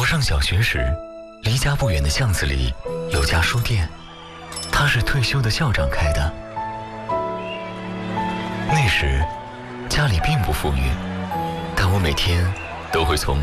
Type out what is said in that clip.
上小学时，离家不远的巷子里有家书店，它是退休的校长开的。那时家里并不富裕，但我每天都会从